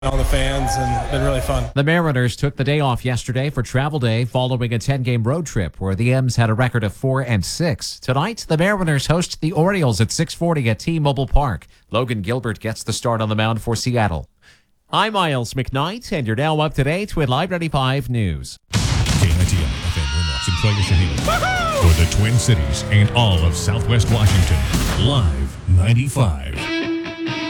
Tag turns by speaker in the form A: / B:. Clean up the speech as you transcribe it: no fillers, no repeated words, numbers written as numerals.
A: all the fans, and been really fun.
B: The Mariners took the day off yesterday for Travel Day following a 10-game road trip where the M's had a record of 4-6. Tonight, the Mariners host the Orioles at 6:40 at T-Mobile Park. Logan Gilbert gets the start on the mound for Seattle. I'm Miles McKnight, and you're now up to date with Live 95 News.
C: KITM FM Winlock Centralia Shaheen. For the Twin Cities and all of Southwest Washington. Live 95.